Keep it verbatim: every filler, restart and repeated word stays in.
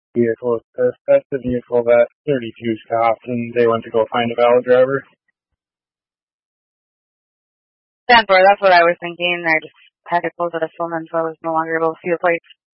vehicle. That's that's the vehicle that thirty-two stopped, and they went to go find a valid driver. ten four, that's what I was thinking. I just had to close out a phone, so I was no longer able to see the plates.